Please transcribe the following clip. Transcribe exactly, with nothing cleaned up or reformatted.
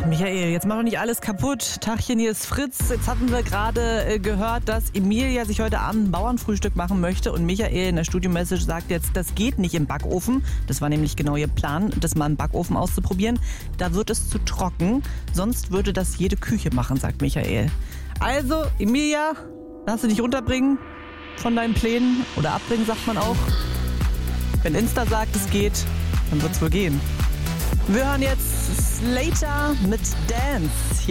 Michael, jetzt mach doch nicht alles kaputt. Tachchen, hier ist Fritz. Jetzt hatten wir gerade äh, gehört, dass Emilia sich heute Abend ein Bauernfrühstück machen möchte und Michael in der Studio-Message sagt jetzt, das geht nicht im Backofen. Das war nämlich genau ihr Plan, das mal im Backofen auszuprobieren. Da wird es zu trocken, sonst würde das jede Küche machen, sagt Michael. Also, Emilia, lass du dich runterbringen von deinen Plänen oder abbringen, sagt man auch. Wenn Insta sagt, es geht, dann wird es wohl gehen. Wir hören jetzt Slater mit Dance.